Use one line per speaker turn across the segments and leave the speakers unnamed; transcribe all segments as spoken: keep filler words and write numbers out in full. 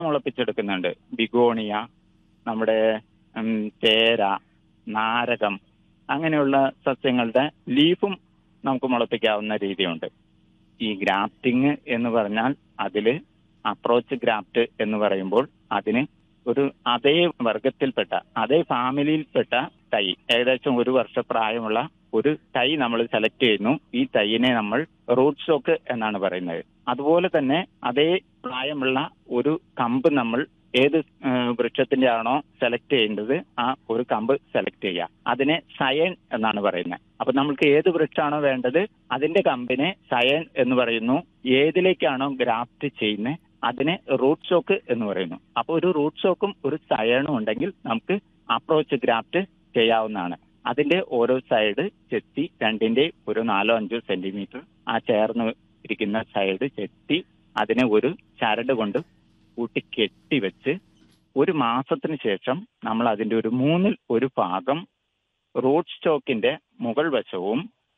മുളപ്പിച്ചെടുക്കുന്നുണ്ട്. Begonia, നമ്മുടെ ഉം, ചേര, നാരകം, അങ്ങനെയുള്ള സസ്യങ്ങളുടെ ലീഫും നമുക്ക് മുളപ്പിക്കാവുന്ന രീതിയുണ്ട്. ഈ ഗ്രാഫ്റ്റിംഗ് എന്ന് പറഞ്ഞാൽ അതിൽ അപ്രോച്ച് ഗ്രാഫ്റ്റ് എന്ന് പറയുമ്പോൾ അതിന് ഒരു അതേ വർഗത്തിൽപ്പെട്ട അതേ ഫാമിലിയിൽപ്പെട്ട തൈ, ഏകദേശം ഒരു വർഷ പ്രായമുള്ള ഒരു തൈ നമ്മൾ സെലക്ട് ചെയ്യുന്നു. ഈ തൈയിനെ നമ്മൾ റൂട്ട് സ്റ്റോക്ക് എന്നാണ് പറയുന്നത്. അതുപോലെ തന്നെ അതേ പ്രായമുള്ള ഒരു കമ്പ് നമ്മൾ ഏത് വൃക്ഷത്തിന്റെ ആണോ സെലക്ട് ചെയ്യേണ്ടത് ആ ഒരു കമ്പ് സെലക്ട് ചെയ്യുക. അതിനെ സയൻ എന്നാണ് പറയുന്നത്. അപ്പൊ നമ്മൾക്ക് ഏത് വൃക്ഷമാണോ വേണ്ടത് അതിന്റെ കമ്പിനെ സയൻ എന്ന് പറയുന്നു. ഏതിലേക്കാണോ ഗ്രാഫ്റ്റ് ചെയ്യുന്നത് അതിനെ റൂട്ട് സ്റ്റോക്ക് എന്ന് പറയുന്നു. അപ്പോൾ ഒരു റൂട്ട് സ്റ്റോക്കും ഒരു സയണും ഉണ്ടെങ്കിൽ നമുക്ക് അപ്രോച്ച് ഗ്രാഫ്റ്റ് ചെയ്യാവുന്നതാണ്. അതിന്റെ ഓരോ സൈഡ് ചെത്തി രണ്ടിന്റെ ഒരു നാലോ അഞ്ചോ സെന്റിമീറ്റർ ആ ചേർന്ന് ഇരിക്കുന്ന സൈഡ് ചെത്തി അതിനെ ഒരു ചരട് കൊണ്ട് കൂട്ടി കെട്ടിവെച്ച് ഒരു മാസത്തിന് ശേഷം നമ്മൾ അതിന്റെ ഒരു മൂന്നിൽ ഒരു ഭാഗം റൂട്ട് സ്റ്റോക്കിന്റെ മുകൾ വശവും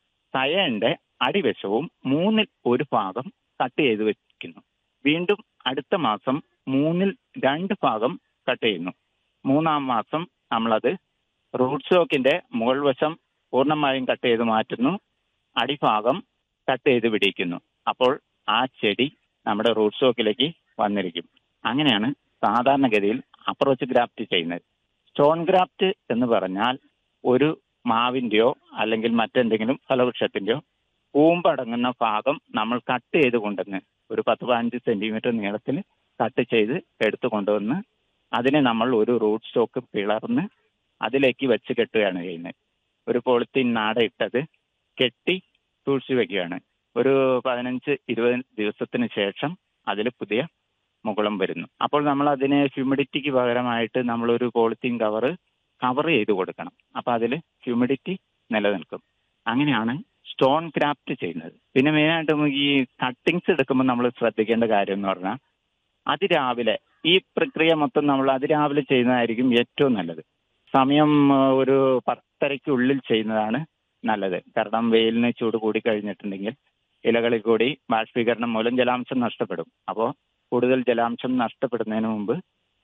സയന്റെ അടിവശവും മൂന്നിൽ ഒരു ഭാഗം കട്ട് ചെയ്ത് വെക്കുന്നു. വീണ്ടും അടുത്ത മാസം മൂന്നിൽ രണ്ട് ഭാഗം കട്ട് ചെയ്യുന്നു. മൂന്നാം മാസം നമ്മളത് റൂട്ട് സ്റ്റോക്കിന്റെ മുകൾ വശം പൂർണ്ണമായും കട്ട് ചെയ്ത് മാറ്റുന്നു, അടിഭാഗം കട്ട് ചെയ്ത് പിടിക്കുന്നു. അപ്പോൾ ആ ചെടി നമ്മുടെ റൂട്ട് സ്റ്റോക്കിലേക്ക് വന്നിരിക്കും. അങ്ങനെയാണ് സാധാരണഗതിയിൽ അപ്രോച്ച് ഗ്രാഫ്റ്റ് ചെയ്യുന്നത്. സ്റ്റോൺ ഗ്രാഫ്റ്റ് എന്ന് പറഞ്ഞാൽ ഒരു മാവിന്റെയോ അല്ലെങ്കിൽ മറ്റെന്തെങ്കിലും ഫലവൃക്ഷത്തിന്റെയോ കൂമ്പടങ്ങുന്ന ഭാഗം നമ്മൾ കട്ട് ചെയ്ത് കൊണ്ടുവന്ന് ഒരു പത്ത് പതിനഞ്ച് സെന്റിമീറ്റർ നീളത്തിൽ കട്ട് ചെയ്ത് എടുത്തു കൊണ്ടുവന്ന് അതിനെ നമ്മൾ ഒരു റൂട്ട് സ്റ്റോക്ക് പിളർന്ന് അതിലേക്ക് വെച്ച് കെട്ടുകയാണ് ചെയ്യുന്നത്. ഒരു പോളിത്തീൻ നാട ഇട്ടത് കെട്ടി സൂക്ഷിച്ചു വെക്കുകയാണ്. ഒരു പതിനഞ്ച് ഇരുപത് ദിവസത്തിന് ശേഷം അതിൽ പുതിയ മുകുളം വരുന്നു. അപ്പോൾ നമ്മൾ അതിനെ ഹ്യൂമിഡിറ്റിക്ക് പകരമായിട്ട് നമ്മളൊരു പോളിത്തീൻ കവറ് കവർ ചെയ്ത് കൊടുക്കണം. അപ്പൊ അതിൽ ഹ്യൂമിഡിറ്റി നിലനിൽക്കും. അങ്ങനെയാണ് സ്റ്റോൺ ക്രാഫ്റ്റ് ചെയ്യുന്നത്. പിന്നെ മെയിനായിട്ടും ഈ കട്ടിങ്സ് എടുക്കുമ്പോൾ നമ്മൾ ശ്രദ്ധിക്കേണ്ട കാര്യം എന്ന് പറഞ്ഞാൽ അതിരാവിലെ ഈ പ്രക്രിയ മൊത്തം നമ്മൾ അതിരാവിലെ ചെയ്യുന്നതായിരിക്കും ഏറ്റവും നല്ലത്. സമയം ഒരു പത്തരയ്ക്കുള്ളിൽ ചെയ്യുന്നതാണ് നല്ലത്. കാരണം വെയിലിന് ചൂട് കൂടി കഴിഞ്ഞിട്ടുണ്ടെങ്കിൽ ഇലകളിൽ കൂടി ബാഷ്പീകരണം മൂലം ജലാംശം നഷ്ടപ്പെടും. അപ്പോൾ കൂടുതൽ ജലാംശം നഷ്ടപ്പെടുന്നതിന് മുമ്പ്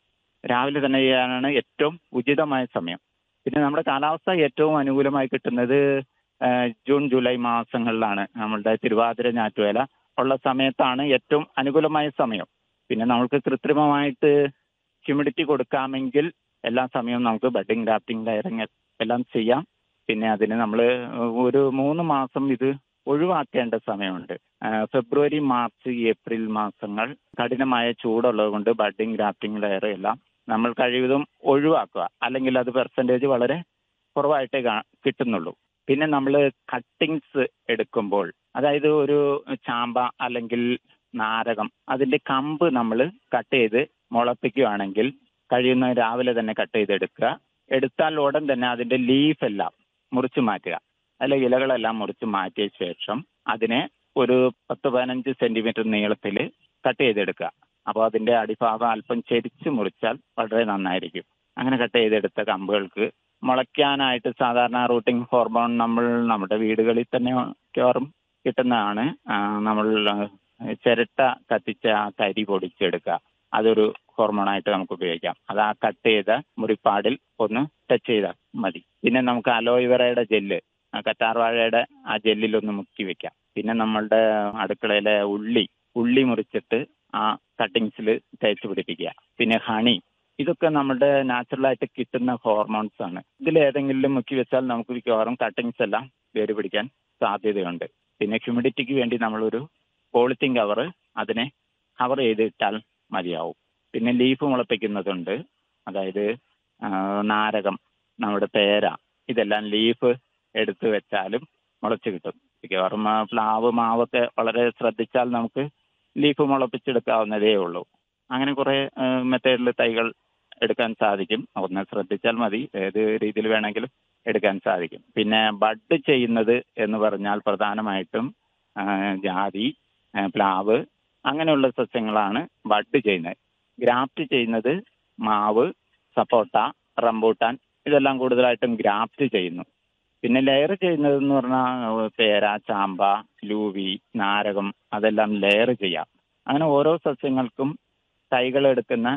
രാവിലെ തന്നെ ചെയ്യാനാണ് ഏറ്റവും ഉചിതമായ സമയം. പിന്നെ നമ്മുടെ കാലാവസ്ഥ ഏറ്റവും അനുകൂലമായി കിട്ടുന്നത് ജൂൺ ജൂലൈ മാസങ്ങളിലാണ്. നമ്മളുടെ തിരുവാതിര ഞാറ്റുവേല ഉള്ള സമയത്താണ് ഏറ്റവും അനുകൂലമായ സമയം. പിന്നെ നമുക്ക് കൃത്രിമമായിട്ട് ഹ്യൂമിഡിറ്റി കൊടുക്കാമെങ്കിൽ എല്ലാ സമയവും നമുക്ക് ബഡിങ് ഗ്രാഫ്റ്റിംഗ് ലെയറിങ് എല്ലാം ചെയ്യാം. പിന്നെ അതിന് നമ്മൾ ഒരു മൂന്ന് മാസം ഇത് ഒഴിവാക്കേണ്ട സമയമുണ്ട്. ഫെബ്രുവരി മാർച്ച് ഏപ്രിൽ മാസങ്ങൾ കഠിനമായ ചൂടുള്ളത് കൊണ്ട് ബഡിങ് ഗ്രാഫ്റ്റിംഗ് ലെയർ എല്ലാം നമ്മൾ കഴിവതും ഒഴിവാക്കുക. അല്ലെങ്കിൽ അത് പെർസെൻറ്റേജ് വളരെ കുറവായിട്ടേ കിട്ടുന്നുള്ളൂ. പിന്നെ നമ്മൾ കട്ടിങ്സ് എടുക്കുമ്പോൾ, അതായത് ഒരു ചാമ്പ അല്ലെങ്കിൽ നാരകം അതിന്റെ കമ്പ് നമ്മൾ കട്ട് ചെയ്ത് മുളപ്പിക്കുകയാണെങ്കിൽ കഴിയുന്ന രാവിലെ തന്നെ കട്ട് ചെയ്തെടുക്കുക. എടുത്താൽ ഉടൻ തന്നെ അതിന്റെ ലീഫ് എല്ലാം മുറിച്ച് മാറ്റുക. അല്ലെ ഇലകളെല്ലാം മുറിച്ച് മാറ്റിയ ശേഷം അതിനെ ഒരു പത്ത് പതിനഞ്ച് സെന്റിമീറ്റർ നീളത്തിൽ കട്ട് ചെയ്തെടുക്കുക. അപ്പോൾ അതിന്റെ അടിഭാഗം അല്പം ചെരിച്ച് മുറിച്ചാൽ വളരെ നന്നായിരിക്കും. അങ്ങനെ കട്ട് ചെയ്തെടുത്ത കമ്പുകൾക്ക് മുളയ്ക്കാനായിട്ട് സാധാരണ റൂട്ടിംഗ് ഹോർമോൺ നമ്മൾ നമ്മുടെ വീടുകളിൽ തന്നെ മിക്കവാറും കിട്ടുന്നതാണ്. നമ്മൾ ചിരട്ട കത്തിച്ച ആ കരി പൊടിച്ചെടുക്കുക. അതൊരു ഹോർമോണായിട്ട് നമുക്ക് ഉപയോഗിക്കാം. അത് ആ കട്ട് ചെയ്ത മുറിപ്പാടിൽ ഒന്ന് ടച്ച് ചെയ്താൽ മതി. പിന്നെ നമുക്ക് അലോയിവറയുടെ ജെല്ല്, കറ്റാർവാഴയുടെ ആ ജെല്ലിലൊന്ന് മുക്കി വെക്കാം. പിന്നെ നമ്മളുടെ അടുക്കളയിലെ ഉള്ളി ഉള്ളി മുറിച്ചിട്ട് ആ കട്ടിങ്സിൽ തേച്ച് പിടിപ്പിക്കുക. പിന്നെ ഹണി, ഇതൊക്കെ നമ്മുടെ നാച്ചുറലായിട്ട് കിട്ടുന്ന ഹോർമോൺസ് ആണ്. ഇതിൽ ഏതെങ്കിലും മുക്കി വെച്ചാൽ നമുക്ക് മിക്കവാറും കട്ടിങ്സ് എല്ലാം വേര് പിടിക്കാൻ സാധ്യതയുണ്ട്. പിന്നെ ഹ്യൂമിഡിറ്റിക്ക് വേണ്ടി നമ്മളൊരു പോളിത്തീൻ കവർ അതിനെ കവർ ചെയ്തിട്ടാൽ മതിയാവും. പിന്നെ ലീഫ് മുളപ്പിക്കുന്നതുണ്ട്. അതായത് നാരകം, നമ്മുടെ പേര, ഇതെല്ലാം ലീഫ് എടുത്ത് വെച്ചാലും മുളച്ച് കിട്ടും. മിക്കവാറും പ്ലാവ് മാവൊക്കെ വളരെ ശ്രദ്ധിച്ചാൽ നമുക്ക് ലീഫ് മുളപ്പിച്ചെടുക്കാവുന്നതേ ഉള്ളൂ. അങ്ങനെ കുറേ മെത്തേഡിൽ തൈകൾ എടുക്കാൻ സാധിക്കും. ഒന്ന് ശ്രദ്ധിച്ചാൽ മതി, ഏത് രീതിയിൽ വേണമെങ്കിലും എടുക്കാൻ സാധിക്കും. പിന്നെ ബഡ് ചെയ്യുന്നത് എന്ന് പറഞ്ഞാൽ പ്രധാനമായിട്ടും ജാതി, പ്ലാവ്, അങ്ങനെയുള്ള സസ്യങ്ങളാണ് ബഡ് ചെയ്യുന്നത്. ഗ്രാഫ്റ്റ് ചെയ്യുന്നത് മാവ്, സപ്പോട്ട, റംബൂട്ടാൻ, ഇതെല്ലാം കൂടുതലായിട്ടും ഗ്രാഫ്റ്റ് ചെയ്യുന്നു. പിന്നെ ലെയർ ചെയ്യുന്നത് എന്ന് പറഞ്ഞാൽ പേര, ചാമ്പ, ലൂവി, നാരകം, അതെല്ലാം ലെയർ ചെയ്യാം. അങ്ങനെ ഓരോ സസ്യങ്ങൾക്കും തൈകൾ എടുക്കുന്ന